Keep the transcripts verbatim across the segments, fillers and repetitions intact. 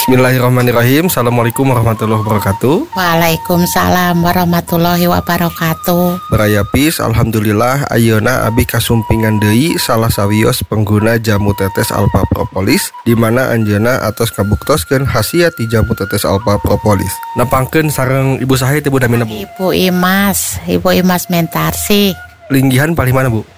Bismillahirrahmanirrahim. Assalamualaikum warahmatullahi wabarakatuh. Waalaikumsalam warahmatullahi wabarakatuh. Berayapis, alhamdulillah ayeuna abi kasumpingan deui salah sawios pengguna jamu tetes Alpha Propolis, di mana anjeunna atos ngabuktoskeun khasiat ti jamu tetes Alpha Propolis. Nepangkeun sareng Ibu saha teh Bu namina Bu? Ibu Imas, Ibu Imas Mentarsi. Linggihan paling mana Bu?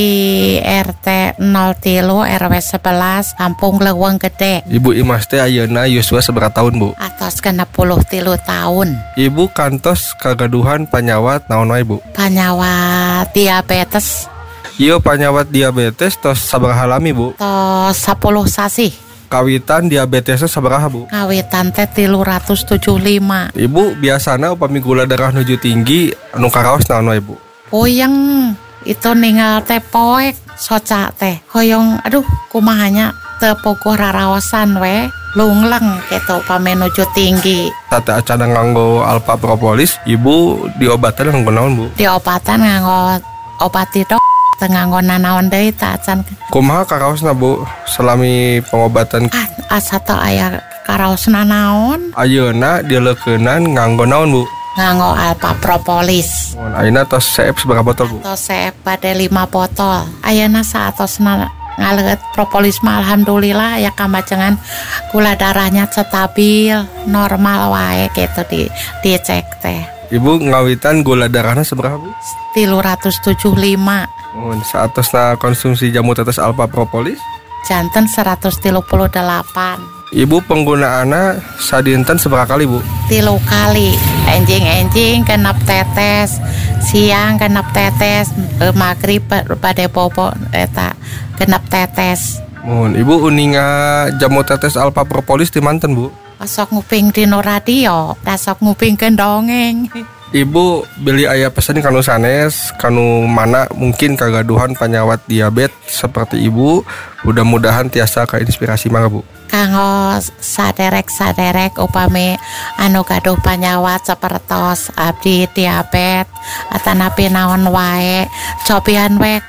Di R T nol tilu R W sebelas Kampung Leuweung Gede. Ibu Imas teh ayeuna yuswa sabaraha tahun Bu? Atos genep puluh tilu tahun. Ibu kantos kagaduhan panyawat naon wae Bu? Panyawat diabetes. Ieu panyawat diabetes tos sabaraha lami Bu? Tos sepuluh sasi. Kawitan diabetesnya sabaraha Bu? Kawitan teh tilu ratus tujuh puluh lima. Ibu biasana upami gula darah nuju tinggi anu karaos naon wae Bu? Puyeng. Itu ninggal teh poek soca teh hoyong aduh kumahanya teu puguh raraosan we lungleng gitu upami nuju tinggi. Tata acana nganggo Alpha Propolis, Ibu diobatan nganggo naon Bu? Diobatan nganggo obat tidok teu nganggo nanaon deui tah acan. Kumaha karaosna Bu salami pengobatan? Ah asa teu aya karaosna naon. Ayeuna dileukeunan nganggo naon Bu? Nganggo Alpha Propolis. Ayeuna tos C F seberapa botol Bu? Tos C F bade lima botol. Ayeuna saatosna ngaleut propolis mah alhamdulillah ya kamacengan gula darahnya stabil, normal wae gitu di dicek teh. Ibu ngawitan gula darahna seberapa Bu? tilu ratus tujuh puluh lima. Mun saatosna konsumsi jamu tetes Alpha Propolis? Janten seratus tilu puluh delapan. Ibu penggunaanna sadinten seberapa kali Bu? Tilu kali. Enjing-enjing genep tetes, siang genep tetes, e, magrib bade bobo eta genep tetes. Mohon Ibu uninga jamu tetes Alpha Propolis di manten Bu? Sok nguping dino radio, sok ngupingkeun dongeng. Ibu beli aya pesen kanu sanes, kanu mana mungkin kagaduhan panyawat diabetes seperti Ibu, mudah-mudahan tiasa kainspirasi mangga Bu. Kanggo saderek-saderek upami anu gaduh panyawat sapertos abdi diabetes atanapi naon wae cobian we